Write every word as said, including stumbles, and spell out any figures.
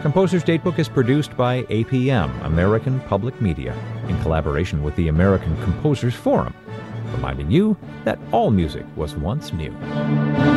Composer's Datebook is produced by A P M, American Public Media, in collaboration with the American Composers Forum, reminding you that all music was once new.